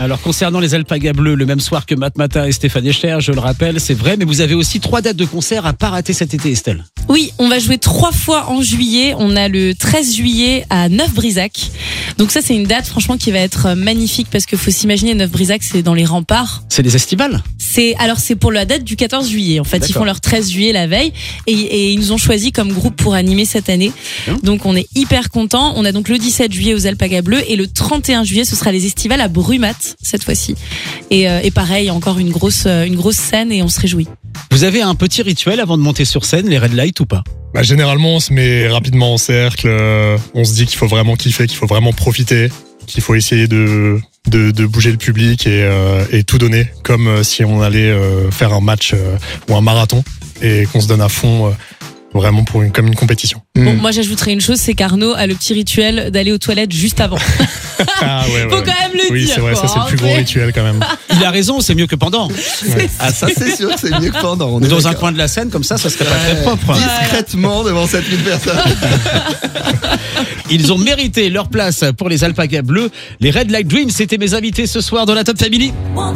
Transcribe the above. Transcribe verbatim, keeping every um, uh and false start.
Alors concernant les Alpagas Bleus, le même soir que Matt Mata et Stéphane Echer, je le rappelle, c'est vrai, mais vous avez aussi trois dates de concert à pas rater cet été, Estelle. Oui, on va jouer trois fois en juillet. On a le treize juillet à Neuf-Brisac. Donc ça, c'est une date franchement qui va être magnifique parce qu'il faut s'imaginer Neuf-Brisac, c'est dans les remparts. C'est des estivales. C'est alors c'est pour la date du quatorze juillet. En fait, D'accord. Ils font leur treize juillet la veille et, et ils nous ont choisi comme groupe pour animer cette année. Bien. Donc on est hyper contents. On a donc le dix-sept juillet aux Alpagas Bleus et le trente et un juillet, ce sera les estivales à Brumat cette fois-ci. Et, euh, et pareil, encore une grosse une grosse scène et on se réjouit. Vous avez un petit rituel avant de monter sur scène, les red lights ou pas? Bah, généralement, on se met rapidement en cercle. euh, On se dit qu'il faut vraiment kiffer, qu'il faut vraiment profiter, qu'il faut essayer de de, de bouger le public et, euh, et tout donner, comme euh, si on allait euh, faire un match euh, ou un marathon et qu'on se donne à fond. Euh, Vraiment pour une, comme une compétition. Bon, moi j'ajouterais une chose, c'est qu'Arnaud a le petit rituel d'aller aux toilettes juste avant. Ah ouais, ouais, Faut ouais. quand même le oui, dire. Oui, c'est vrai, quoi, ça c'est le plus hein, gros c'est- rituel quand même. Il a raison, c'est mieux que pendant. Ouais. Ah, ça, c'est sûr que c'est mieux que pendant. On Ou est dans un d'accord. coin de la scène, comme ça, ça serait pas très propre. Discrètement devant sept mille personnes. Ils ont mérité leur place pour les Alpagas Bleus. Les Red Light Dreams, c'était mes invités ce soir dans la Top Family.